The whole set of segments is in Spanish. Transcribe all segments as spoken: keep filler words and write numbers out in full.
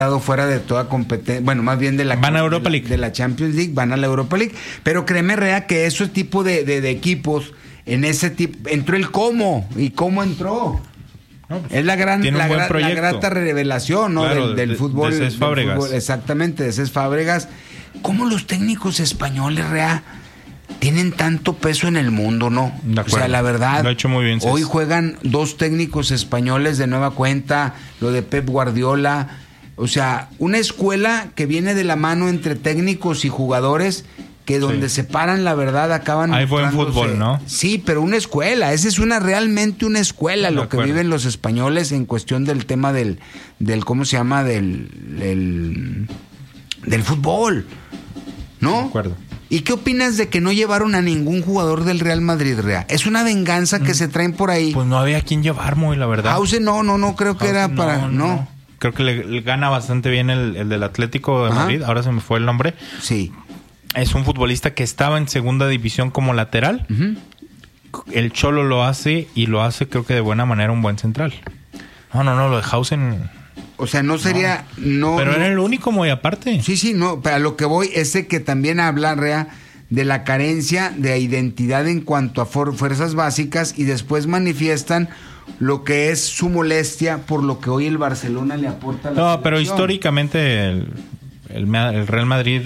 fuera de toda competencia, bueno, más bien de la van a Europa de, League. de la Champions League, van a la Europa League, pero créeme, Rea, que ese tipo de, de, de equipos, en ese tipo, entró el cómo, y cómo entró. No, pues, es la gran, la, gra, la grata revelación, ¿no? Claro, del, del de, fútbol. De Cés Fábregas. Fútbol, exactamente, de Cés Fábregas. ¿Cómo los técnicos españoles, Rea, tienen tanto peso en el mundo, no? O sea, la verdad, lo ha hecho muy bien, hoy juegan dos técnicos españoles de nueva cuenta, lo de Pep Guardiola. O sea, una escuela que viene de la mano entre técnicos y jugadores, que donde sí. se paran, la verdad, acaban... Hay buen fútbol, ¿no? Sí, pero una escuela. Esa es una realmente una escuela, de lo acuerdo. Que viven los españoles en cuestión del tema del, del ¿cómo se llama? Del, del, del fútbol, ¿no? De acuerdo. ¿Y qué opinas de que no llevaron a ningún jugador del Real Madrid, Rea? Es una venganza que mm. se traen por ahí. Pues no había quien llevar, muy la verdad. Hause, no, no, no, creo que Hause, era no, para... No. no. Creo que le, le gana bastante bien el, el del Atlético de Ajá. Madrid. Ahora se me fue el nombre. Sí. Es un futbolista que estaba en segunda división como lateral. Uh-huh. El Cholo lo hace y lo hace, creo que de buena manera, un buen central. No, no, no, lo de Hausen... O sea, no sería... no, no Pero no. era el único muy aparte. Sí, sí, no. Pero a lo que voy es que también habla, Rea, de la carencia de identidad en cuanto a for- fuerzas básicas, y después manifiestan lo que es su molestia por lo que hoy el Barcelona le aporta a la No, selección. pero históricamente el, el, el Real Madrid,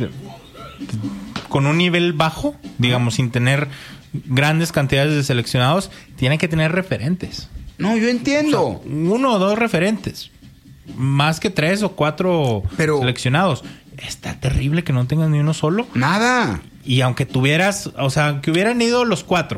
con un nivel bajo, digamos, sin tener grandes cantidades de seleccionados, tiene que tener referentes. No, yo entiendo. O sea, uno o dos referentes. Más que tres o cuatro pero, seleccionados. Está terrible que no tengas ni uno solo. Nada. Y aunque tuvieras, o sea, que hubieran ido los cuatro.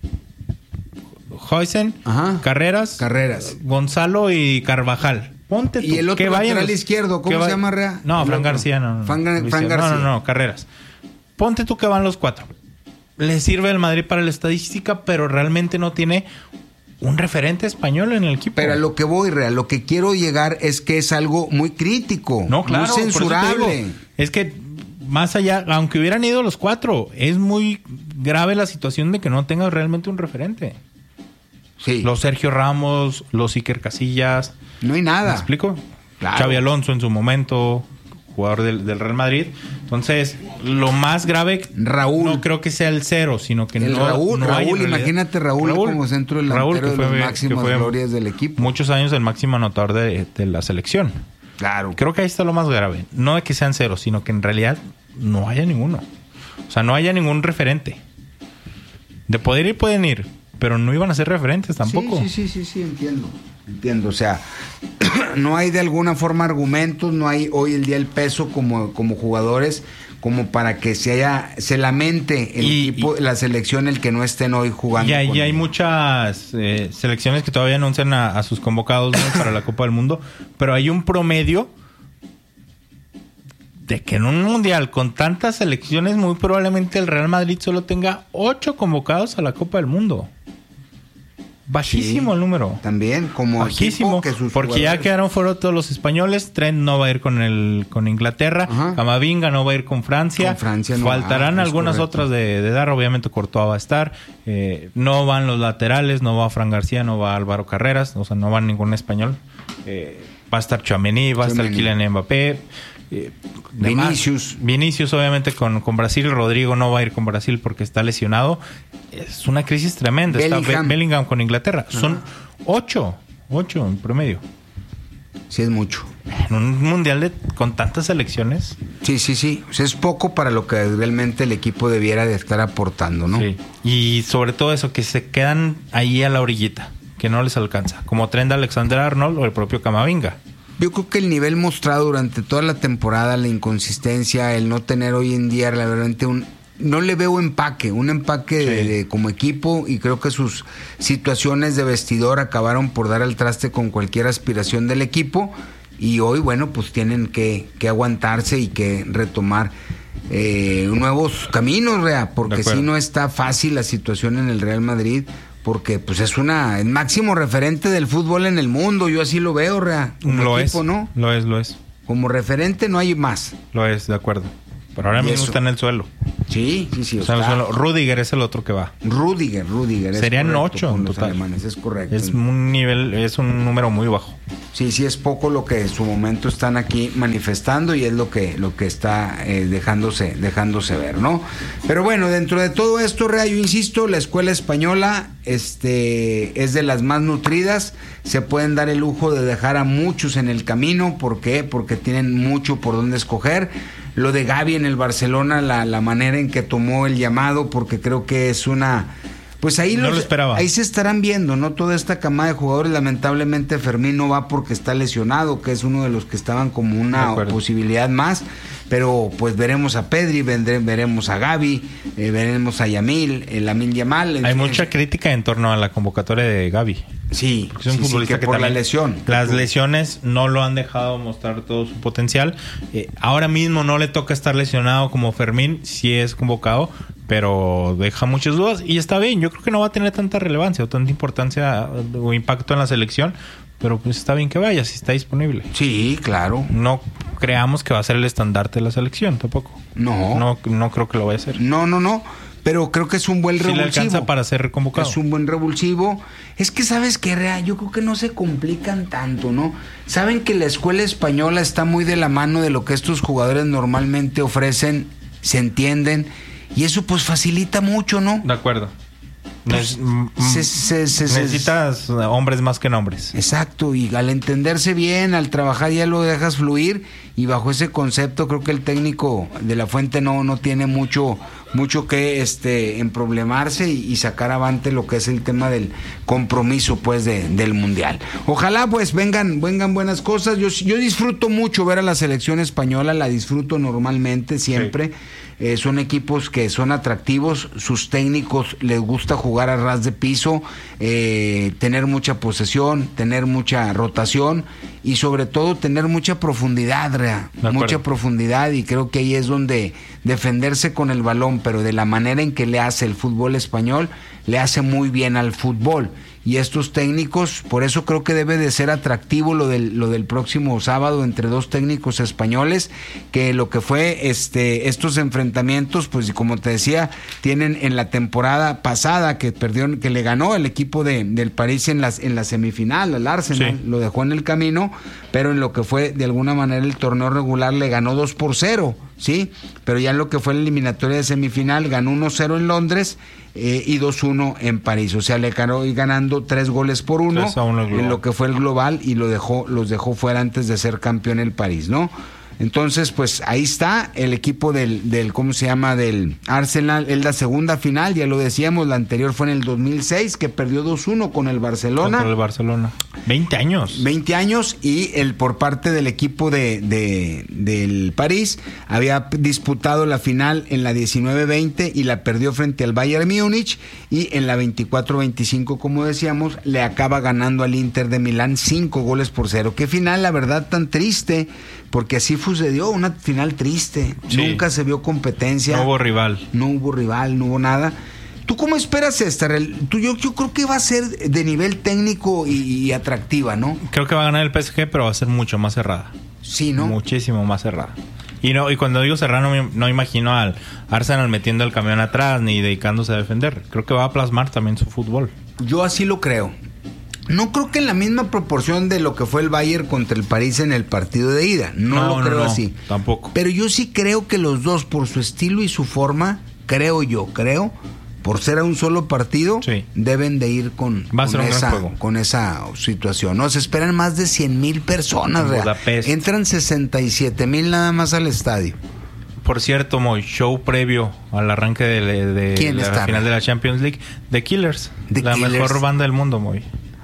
Heusen, Ajá. Carreras, Carreras, Gonzalo y Carvajal. Ponte tú. Y el otro que lateral vayan, izquierdo, ¿cómo se llama, Rea? No, Fran García no. No, Fran, Fran García. no, no, no, Carreras. Ponte tú que van los cuatro. Le sirve el Madrid para la estadística, pero realmente no tiene un referente español en el equipo. Pero a lo que voy, Rea, lo que quiero llegar es que es algo muy crítico. No, claro. Muy censurable. Es que más allá, aunque hubieran ido los cuatro, es muy grave la situación de que no tengas realmente un referente. Sí. Los Sergio Ramos, los Iker Casillas. No hay nada. ¿Me explico? Claro. Xavi Alonso en su momento, jugador del, del Real Madrid. Entonces, lo más grave, Raúl. No creo que sea el cero, sino que el no, Raúl, no Raúl, imagínate Raúl, Raúl como centro delantero Raúl, que fue, de las máximas que fue glorias del equipo. Muchos años el máximo anotador de, de la selección. Claro. Creo que ahí está lo más grave. No de que sean cero, sino que en realidad no haya ninguno. O sea, no haya ningún referente. De poder ir, pueden ir, pero no iban a ser referentes tampoco. Sí, sí, sí, sí, sí, entiendo. Entiendo, o sea, no hay de alguna forma argumentos, no hay hoy el día el peso como, como jugadores, como para que se haya, se lamente el y, equipo, y, la selección, el que no estén hoy jugando. Y hay, y hay muchas eh, selecciones que todavía anuncian a, a sus convocados, ¿no? para la Copa del Mundo, pero hay un promedio de que en un mundial con tantas selecciones muy probablemente el Real Madrid solo tenga ocho convocados a la Copa del Mundo. Bajísimo sí, el número. También, como bajísimo, que sus porque jugadores... ya quedaron fuera todos los españoles. Trent no va a ir con el con Inglaterra. Ajá. Camavinga no va a ir con Francia. Con Francia no. Faltarán ah, algunas correcto. otras de, de dar. Obviamente Courtois va a estar. Eh, no van los laterales. No va Fran García. No va Álvaro Carreras. O sea, no va ningún español. Eh, va a estar Tchouaméni. Va a estar Kylian Mbappé. Eh, Vinicius. Vinicius obviamente con, con Brasil. Rodrigo no va a ir con Brasil porque está lesionado. Es una crisis tremenda. Bellingham. Está Be- Bellingham con Inglaterra. Ajá. Son ocho. Ocho en promedio. Sí, es mucho. En un mundial de, con tantas selecciones. Sí, sí, sí. O sea, es poco para lo que realmente el equipo debiera de estar aportando, ¿no? Sí. Y sobre todo eso, que se quedan ahí a la orillita, que no les alcanza. Como Trent Alexander-Arnold o el propio Camavinga. Yo creo que el nivel mostrado durante toda la temporada, la inconsistencia, el no tener hoy en día realmente un... No le veo empaque, un empaque sí. de, de, como equipo, y creo que sus situaciones de vestidor acabaron por dar al traste con cualquier aspiración del equipo, y hoy, bueno, pues tienen que, que aguantarse y que retomar eh, nuevos caminos, Rea, porque si no está fácil la situación en el Real Madrid, porque pues es una el máximo referente del fútbol en el mundo, yo así lo veo, Rea, como lo equipo, es, ¿no? Lo es, lo es. Como referente no hay más. Lo es, de acuerdo. Pero ahora mismo está en el suelo. Sí, sí, sí. O sea, solo, Rudiger es el otro que va. Rudiger, Rudiger. Serían ocho en los total. alemanes, es correcto. Es un nivel, es un número muy bajo. Sí, sí, es poco lo que en su momento están aquí manifestando y es lo que lo que está eh, dejándose dejándose ver, ¿no? Pero bueno, dentro de todo esto, Rea, yo insisto, la escuela española este es de las más nutridas, se pueden dar el lujo de dejar a muchos en el camino, ¿por qué? Porque tienen mucho por donde escoger. Lo de Gavi en el Barcelona, la, la manera en que tomó el llamado, porque creo que es una... Pues ahí, no los, lo esperaba. Ahí se estarán viendo, ¿no? Toda esta camada de jugadores. Lamentablemente Fermín no va porque está lesionado, que es uno de los que estaban como una posibilidad más. Pero pues veremos a Pedri, vendré, veremos a Gavi, eh, veremos a Yamil, el Lamine Yamal. Hay en, mucha en, crítica en torno a la convocatoria de Gavi. Sí, es un sí, futbolista sí, que que por también, la lesión. Las lesiones no lo han dejado mostrar todo su potencial. Eh, ahora mismo no le toca estar lesionado como Fermín, si es convocado, pero deja muchas dudas y está bien. Yo creo que no va a tener tanta relevancia o tanta importancia o impacto en la selección, pero pues está bien que vaya si está disponible. Sí, claro. No creamos que va a ser el estandarte de la selección tampoco. No. No, no creo que lo vaya a hacer. No, no, no. Pero creo que es un buen revulsivo. Sí le alcanza para ser convocado. Es un buen revulsivo. Es que, ¿sabes qué, Rea? Yo creo que no se complican tanto, ¿no? Saben que la escuela española está muy de la mano de lo que estos jugadores normalmente ofrecen, se entienden, y eso pues facilita mucho, ¿no? De acuerdo. Pues, se, se, se, necesitas se, hombres más que nombres. Exacto, y al entenderse bien, al trabajar ya lo dejas fluir, y bajo ese concepto creo que el técnico de la Fuente no, no tiene mucho mucho que este emproblemarse y, y sacar avante lo que es el tema del compromiso pues de, del mundial. Ojalá pues vengan vengan buenas cosas. Yo, yo disfruto mucho ver a la selección española, la disfruto normalmente siempre. Sí. Eh, son equipos que son atractivos, sus técnicos les gusta jugar a ras de piso, eh, tener mucha posesión, tener mucha rotación y sobre todo tener mucha profundidad, Rea, mucha profundidad, y creo que ahí es donde defenderse con el balón, pero de la manera en que le hace el fútbol español, le hace muy bien al fútbol. Y estos técnicos, por eso creo que debe de ser atractivo lo del, lo del próximo sábado entre dos técnicos españoles, que lo que fue este estos enfrentamientos, pues como te decía, tienen en la temporada pasada que perdió, que le ganó el equipo de, del París en las en la semifinal, al Arsenal, sí. Lo dejó en el camino, pero en lo que fue de alguna manera el torneo regular le ganó dos por cero, ¿sí? Pero ya en lo que fue la eliminatoria de semifinal ganó uno cero en Londres eh, y dos uno en París, o sea, le ganó ganando tres goles por uno, uno en lo que fue el global, y lo dejó los dejó fuera antes de ser campeón el París, ¿no? Entonces, pues ahí está el equipo del, del ¿cómo se llama? Del Arsenal, es la segunda final, ya lo decíamos, la anterior fue en el dos mil seis, que perdió dos uno con el Barcelona. Contra el Barcelona. veinte años. veinte años, y el por parte del equipo de, de del París, había disputado la final en la diecinueve veinte y la perdió frente al Bayern Múnich, y en la veinticuatro veinticinco, como decíamos, le acaba ganando al Inter de Milán cinco goles por cero. Qué final, la verdad, tan triste, porque así sucedió, una final triste. Sí. Nunca se vio competencia. No hubo rival. No hubo rival, no hubo nada. ¿Tú cómo esperas esta? Tú, yo, yo creo que va a ser de nivel técnico y, y atractiva, ¿no? Creo que va a ganar el P S G, pero va a ser mucho más cerrada. Sí, ¿no? Muchísimo más cerrada. Y no y cuando digo cerrada, no, me, no imagino al Arsenal metiendo el camión atrás ni dedicándose a defender. Creo que va a plasmar también su fútbol. Yo así lo creo. No creo que en la misma proporción de lo que fue el Bayern contra el París en el partido de ida. No, no lo creo no, no, así. Tampoco. Pero yo sí creo que los dos, por su estilo y su forma, creo yo, creo, por ser a un solo partido, sí. deben de ir con, Va a ser con, un esa, gran juego. con esa situación. No, se esperan más de cien mil personas. Entran sesenta y siete mil nada más al estadio. Por cierto, Moy, show previo al arranque de, de, de la está, final de la Champions League, The Killers, The la Killers. mejor banda del mundo, Moy.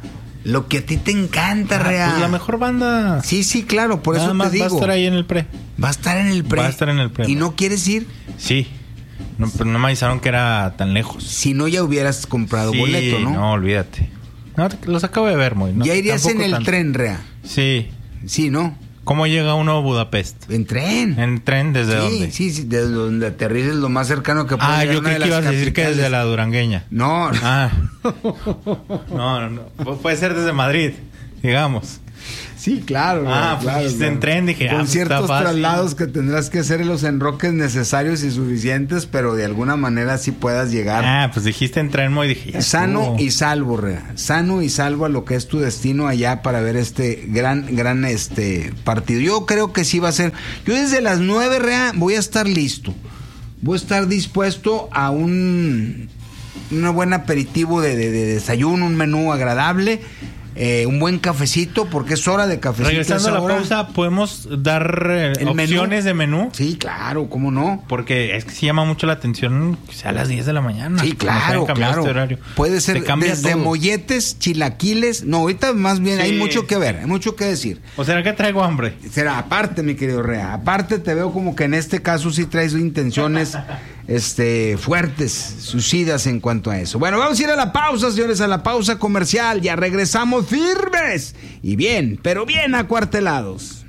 Lo que a ti te encanta, ah, Rea. Pues la mejor banda. Sí, sí, claro, por Nada eso más te digo. Va a estar ahí en el pre. Va a estar en el pre. Va a estar en el pre. ¿Y no quieres ir? Sí. No, pero no me avisaron que era tan lejos. Si no, ya hubieras comprado sí, boleto, ¿no? no, olvídate. No, los acabo de ver, Moy. No, ya irías en el tanto. tren, Rea. Sí. Sí, ¿no? ¿Cómo llega uno a Budapest? En tren. ¿En tren? ¿Desde sí, dónde? Sí, sí, desde donde aterrices lo más cercano que puedes. Ah, yo creí que ibas a decir que desde la Durangueña. No. Ah. No, no, no. Puede ser desde Madrid, digamos. Sí, claro. Ah, claro, pues claro. en tren, dije, Con ah, pues ciertos está fácil. traslados que tendrás que hacer los enroques necesarios y suficientes, pero de alguna manera sí puedas llegar. Ah, pues dijiste en tren y dije, ya Sano estuvo. y salvo, Rea. Sano y salvo a lo que es tu destino allá para ver este gran, gran este partido. Yo creo que sí va a ser. Yo desde las nueve, Rea, voy a estar listo. Voy a estar dispuesto a un, un buen aperitivo de, de, de desayuno, un menú agradable. Eh, un buen cafecito, porque es hora de cafecito. Regresando a la hora. pausa, ¿podemos dar eh, ¿El opciones menú? de menú? Sí, claro, ¿cómo no? Porque es que sí llama mucho la atención que sea a las diez de la mañana. Sí, claro, claro. Este horario. Puede ser Te cambia desde todo. molletes, chilaquiles. No, ahorita más bien Sí. hay mucho que ver, hay mucho que decir. ¿O será que traigo hambre? Será, aparte, mi querido Rea, aparte te veo como que en este caso sí traes intenciones este, fuertes, suicidas en cuanto a eso. Bueno, vamos a ir a la pausa, señores, a la pausa comercial. Ya regresamos firmes y bien, pero bien acuartelados.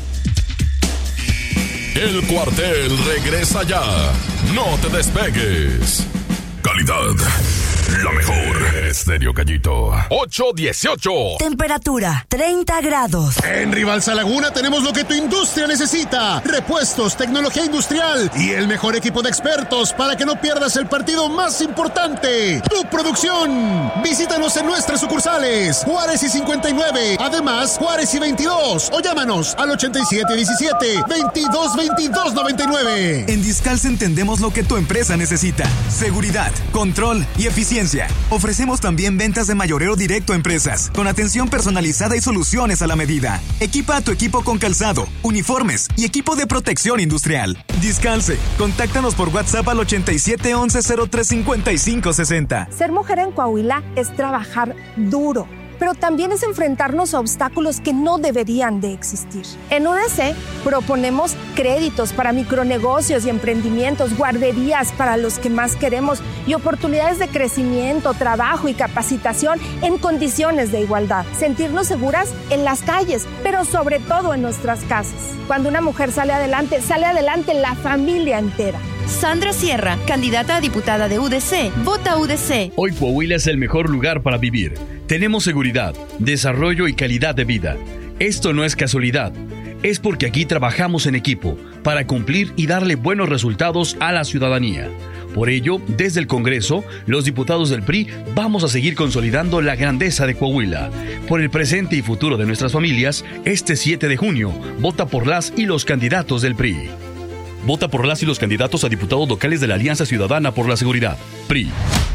El cuartel regresa ya. No te despegues. Calidad, la mejor. Estéreo Gallito. ocho dieciocho. Temperatura treinta grados. En Rivalsa Laguna tenemos lo que tu industria necesita. Repuestos, tecnología industrial y el mejor equipo de expertos para que no pierdas el partido más importante, tu producción. Visítanos en nuestras sucursales Juárez y cincuenta y nueve, además Juárez y veintidós, o llámanos al ochenta y siete diecisiete, veintidós veintidós noventa y nueve. En Discalce entendemos lo que tu empresa necesita: seguridad, control y eficiencia. Ofrecemos también ventas de mayoreo directo a empresas, con atención personalizada y soluciones a la medida. Equipa a tu equipo con calzado, uniformes y equipo de protección industrial. Discalce, contáctanos por WhatsApp al ochenta y siete once cero tres cincuenta y cinco sesenta. Ser mujer en Coahuila es trabajar duro, pero también es enfrentarnos a obstáculos que no deberían de existir. En U D C proponemos créditos para micronegocios y emprendimientos, guarderías para los que más queremos y oportunidades de crecimiento, trabajo y capacitación en condiciones de igualdad. Sentirnos seguras en las calles, pero sobre todo en nuestras casas. Cuando una mujer sale adelante, sale adelante la familia entera. Sandra Sierra, candidata a diputada de U D C. Vota U D C. Hoy Coahuila es el mejor lugar para vivir. Tenemos seguridad, desarrollo y calidad de vida. Esto no es casualidad. Es porque aquí trabajamos en equipo para cumplir y darle buenos resultados a la ciudadanía. Por ello, desde el Congreso, los diputados del P R I vamos a seguir consolidando la grandeza de Coahuila. Por el presente y futuro de nuestras familias, este siete de junio, vota por las y los candidatos del P R I. Vota por las y los candidatos a diputados locales de la Alianza Ciudadana por la Seguridad, P R I.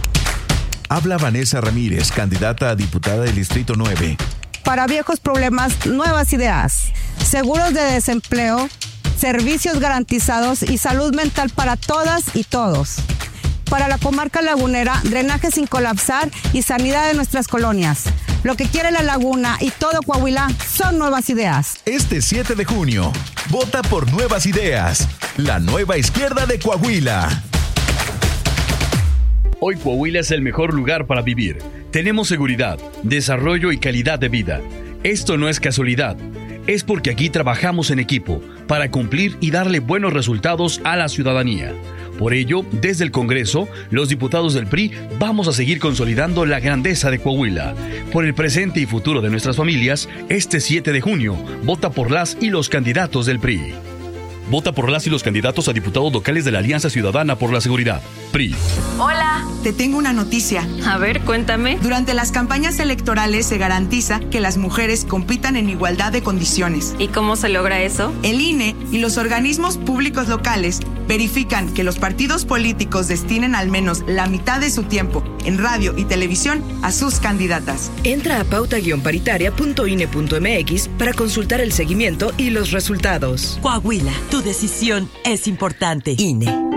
Habla Vanessa Ramírez, candidata a diputada del Distrito nueve. Para viejos problemas, nuevas ideas. Seguros de desempleo, servicios garantizados y salud mental para todas y todos. Para la comarca lagunera, drenaje sin colapsar y sanidad de nuestras colonias. Lo que quiere la laguna y todo Coahuila son nuevas ideas. Este siete de junio, vota por Nuevas Ideas, la nueva izquierda de Coahuila. Hoy Coahuila es el mejor lugar para vivir. Tenemos seguridad, desarrollo y calidad de vida. Esto no es casualidad. Es porque aquí trabajamos en equipo para cumplir y darle buenos resultados a la ciudadanía. Por ello, desde el Congreso, los diputados del P R I vamos a seguir consolidando la grandeza de Coahuila. Por el presente y futuro de nuestras familias, este siete de junio, vota por las y los candidatos del P R I. Vota por las y los candidatos a diputados locales de la Alianza Ciudadana por la Seguridad, P R I. Hola. Te tengo una noticia. A ver, cuéntame. Durante las campañas electorales se garantiza que las mujeres compitan en igualdad de condiciones. ¿Y cómo se logra eso? El I N E y los organismos públicos locales verifican que los partidos políticos destinen al menos la mitad de su tiempo en radio y televisión a sus candidatas. Entra a pauta guion paritaria punto i n e punto m x para consultar el seguimiento y los resultados. Coahuila, tu decisión es importante. I N E.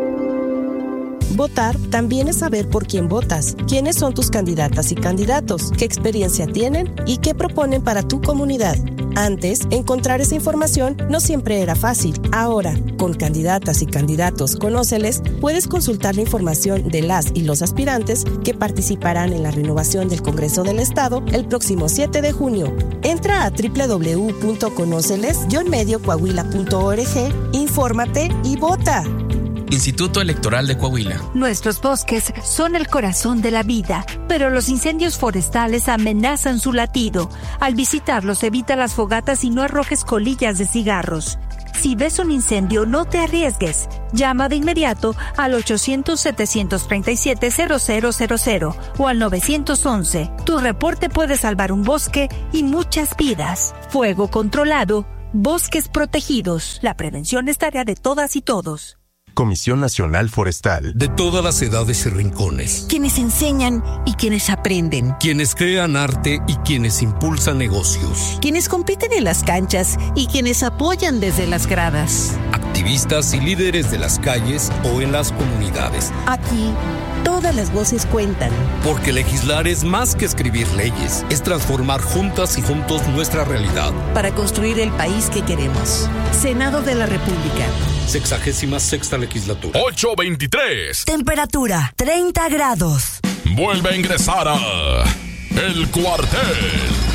Votar también es saber por quién votas, quiénes son tus candidatas y candidatos, qué experiencia tienen y qué proponen para tu comunidad. Antes, encontrar esa información no siempre era fácil. Ahora, con candidatas y candidatos Conóceles, puedes consultar la información de las y los aspirantes que participarán en la renovación del Congreso del Estado el próximo siete de junio. Entra a doble u doble u doble u punto conóceles guion medio coahuila punto org, infórmate y vota. Instituto Electoral de Coahuila. Nuestros bosques son el corazón de la vida, pero los incendios forestales amenazan su latido. Al visitarlos, evita las fogatas y no arrojes colillas de cigarros. Si ves un incendio, no te arriesgues. Llama de inmediato al ochocientos, setecientos treinta y siete, cero cero cero cero o al nueve once. Tu reporte puede salvar un bosque y muchas vidas. Fuego controlado, bosques protegidos. La prevención es tarea de todas y todos. Comisión Nacional Forestal. De todas las edades y rincones. Quienes enseñan y quienes aprenden. Quienes crean arte y quienes impulsan negocios. Quienes compiten en las canchas y quienes apoyan desde las gradas. Activistas y líderes de las calles o en las comunidades. Aquí, todas las voces cuentan. Porque legislar es más que escribir leyes. Es transformar juntas y juntos nuestra realidad. Para construir el país que queremos. Senado de la República. Sexagésima sexta legislatura. ocho veintitrés. Temperatura treinta grados. Vuelve a ingresar a El Cuartel.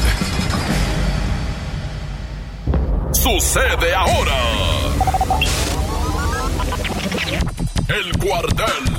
Sucede ahora. El Cuartel.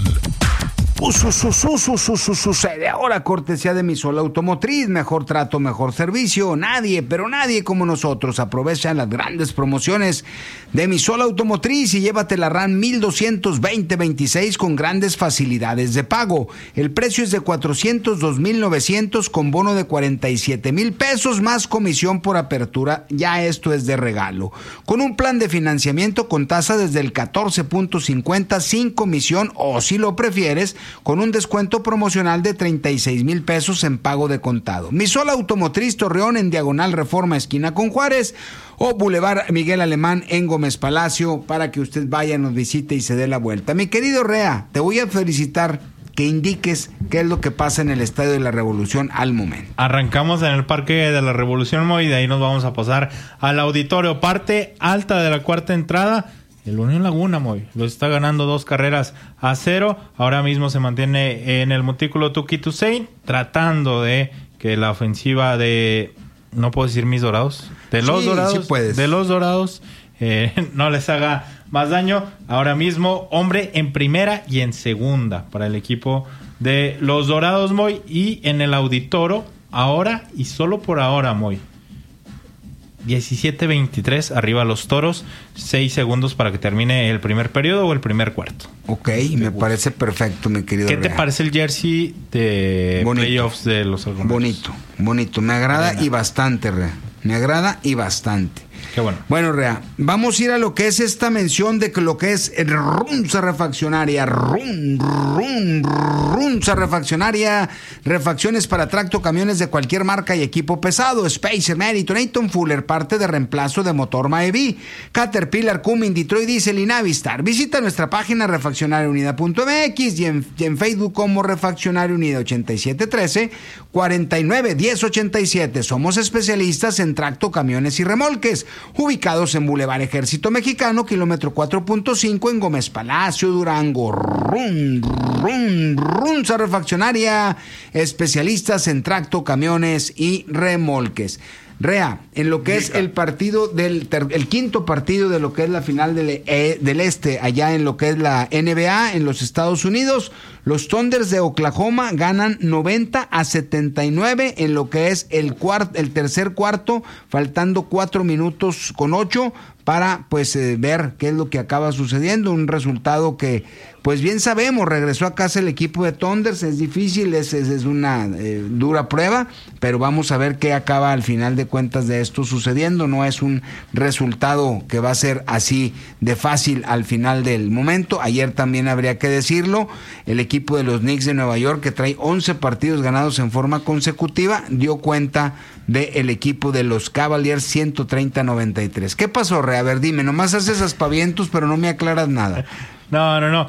Sucede ahora, cortesía de Misol Automotriz. Mejor trato, mejor servicio. Nadie, pero nadie como nosotros. Aprovecha las grandes promociones de Misol Automotriz y llévate la RAM mil doscientos veinte veintiséis con grandes facilidades de pago. El precio es de cuatrocientos dos mil novecientos con bono de cuarenta y siete mil pesos más comisión por apertura. Ya esto es de regalo. Con un plan de financiamiento con tasa desde el catorce punto cincuenta sin comisión o, si lo prefieres, con un descuento promocional de treinta y seis mil pesos en pago de contado. Misol Automotriz Torreón en Diagonal Reforma esquina con Juárez o Boulevard Miguel Alemán en Gómez Palacio para que usted vaya, nos visite y se dé la vuelta. Mi querido Rea, te voy a felicitar que indiques qué es lo que pasa en el Estadio de la Revolución al momento. Arrancamos en el Parque de la Revolución, Moy, y de ahí nos vamos a pasar al auditorio. Parte alta de la cuarta entrada. El Unión Laguna, Moy, lo está ganando dos carreras a cero. Ahora mismo se mantiene en el montículo Tuki Tusein, tratando de que la ofensiva de, no puedo decir mis dorados, de los sí, dorados, sí puedes. de los dorados, eh, no les haga más daño. Ahora mismo, hombre en primera y en segunda para el equipo de los dorados, Moy, y en el auditorio, ahora y solo por ahora, Moy. diecisiete veintitrés, arriba los toros, seis segundos para que termine el primer periodo o el primer cuarto. Ok, me parece perfecto, mi querido ¿Qué te Rea. parece el jersey de bonito. Playoffs de los algodoneros? Bonito, bonito, me agrada Arena. Y bastante, Rea. Me agrada y bastante. Qué bueno. Bueno, Rea, vamos a ir a lo que es esta mención de que lo que es Runza Refaccionaria. Run, run, Runza Refaccionaria. Refacciones para tracto, camiones de cualquier marca y equipo pesado. Spacer, Meriton, Eaton Fuller, parte de reemplazo de motor Maevi, Caterpillar, Cummins, Detroit Diesel y Navistar. Visita nuestra página refaccionaria unida punto m x y en, y en Facebook como Refaccionaria Unida ochenta y siete trece cuarenta y nueve diez ochenta y siete. Somos especialistas en tracto, camiones y remolques. Ubicados en Boulevard Ejército Mexicano, kilómetro cuatro punto cinco en Gómez Palacio, Durango. Run, run, Runza Refaccionaria, especialistas en tracto, camiones y remolques. Rea, en lo que es el partido del ter, el quinto partido de lo que es la final del, eh, del este, allá en lo que es la N B A en los Estados Unidos, los Thunders de Oklahoma ganan noventa a setenta y nueve en lo que es el cuart, el tercer cuarto, faltando cuatro minutos con ocho para pues eh, ver qué es lo que acaba sucediendo. Un resultado que pues bien sabemos, regresó a casa el equipo de Thunders, es difícil, es, es, es una eh, dura prueba, pero vamos a ver qué acaba al final de cuentas de esto sucediendo. No es un resultado que va a ser así de fácil al final del momento. Ayer también habría que decirlo, el equipo de los Knicks de Nueva York, que trae once partidos ganados en forma consecutiva, dio cuenta del equipo de los Cavaliers ciento treinta a noventa y tres. ¿Qué pasó, Re? A ver, dime, nomás haces aspavientos, pero no me aclaras nada. No, no, no.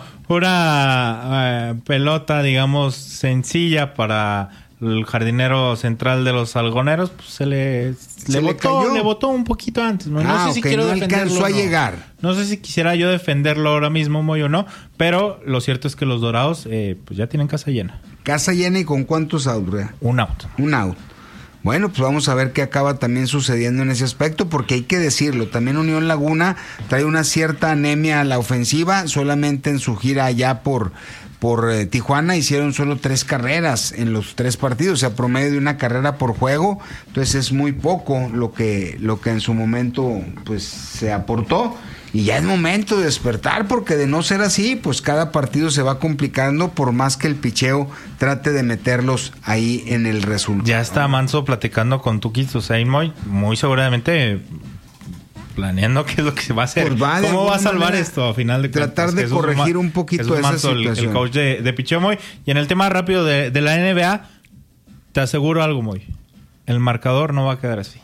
Una eh, pelota, digamos, sencilla para el jardinero central de los algoneros, pues se le, se le, botó, le, le botó un poquito antes. No, ah, no sé okay, si quiero no defenderlo. Alcanzó a no. llegar. No sé si quisiera yo defenderlo ahora mismo, Moy, o no, pero lo cierto es que los Dorados eh, pues ya tienen casa llena. ¿Casa llena y con cuántos out, Re? Un out. Un out. Bueno, pues vamos a ver qué acaba también sucediendo en ese aspecto, porque hay que decirlo, también Unión Laguna trae una cierta anemia a la ofensiva, solamente en su gira allá por, por eh, Tijuana hicieron solo tres carreras en los tres partidos, o sea, promedio de una carrera por juego, entonces es muy poco lo que, lo que en su momento pues se aportó. Y ya es momento de despertar, porque de no ser así, pues cada partido se va complicando, por más que el picheo trate de meterlos ahí en el resultado. Ya está Manso platicando con Tuki Toussaint, muy seguramente planeando qué es lo que se va a hacer. Pues va, ¿cómo va a salvar esto a final de cuentas? Tratar de Jesús corregir un poquito Jesús esa Manso, situación. El, el coach de, de picheo, Moy. Y en el tema rápido de, de la N B A, te aseguro algo, Moy. El marcador no va a quedar así.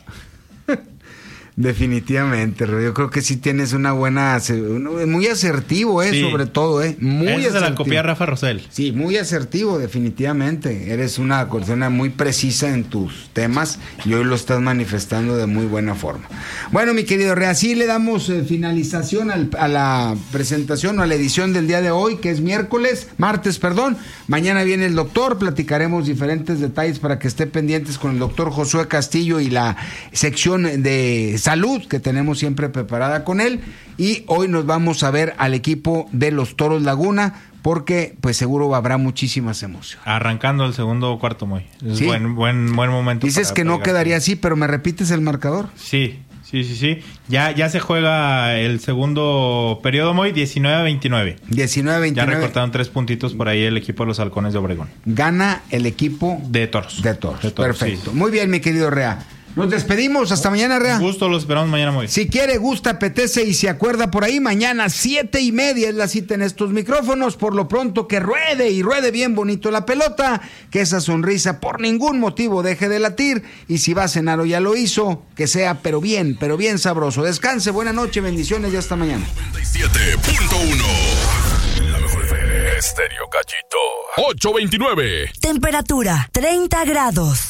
Definitivamente, yo creo que sí tienes una buena, muy asertivo, eh, sí. sobre todo, eh, muy Esa asertivo. se la copié a Rafa Rosell. Sí, muy asertivo, definitivamente. Eres una persona muy precisa en tus temas y hoy lo estás manifestando de muy buena forma. Bueno, mi querido Rea, así le damos eh, finalización al, a la presentación o a la edición del día de hoy, que es miércoles, martes, perdón. Mañana viene el doctor, platicaremos diferentes detalles para que esté pendientes con el doctor Josué Castillo y la sección de salud que tenemos siempre preparada con él, y hoy nos vamos a ver al equipo de los Toros Laguna, porque pues seguro habrá muchísimas emociones. Arrancando el segundo cuarto, muy. Es ¿Sí? buen, buen, buen momento. Dices que no quedaría así, pero ¿me repites el marcador? Sí, sí, sí, sí. Ya, ya se juega el segundo periodo, muy, diecinueve a veintinueve. diecinueve a veintinueve. Ya recortaron tres puntitos por ahí el equipo de los Halcones de Obregón. Gana el equipo de Toros. De Toros, de Toros perfecto. Sí. Muy bien, mi querido Rea. Nos despedimos, hasta mañana, Rea. Gusto, los esperamos mañana, muy. Si quiere, gusta, apetece y se acuerda por ahí, mañana siete y media es la cita en estos micrófonos. Por lo pronto, que ruede y ruede bien bonito la pelota, que esa sonrisa por ningún motivo deje de latir, y si va a cenar o ya lo hizo, que sea pero bien, pero bien sabroso. Descanse, buena noche, bendiciones y hasta mañana. noventa y siete punto uno La mejor F M. Estéreo Gallito. ocho veintinueve. Temperatura treinta grados.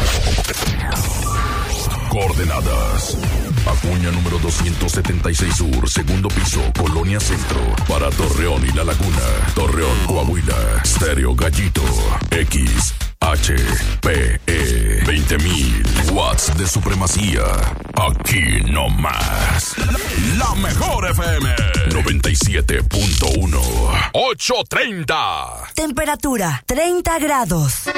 Coordenadas: Acuña número doscientos setenta y seis Sur, segundo piso, Colonia Centro. Para Torreón y La Laguna, Torreón, Coahuila. Stereo Gallito. X H P E veinte mil watts de supremacía. Aquí no más. La mejor F M noventa y siete punto uno. ocho treinta. Temperatura treinta grados.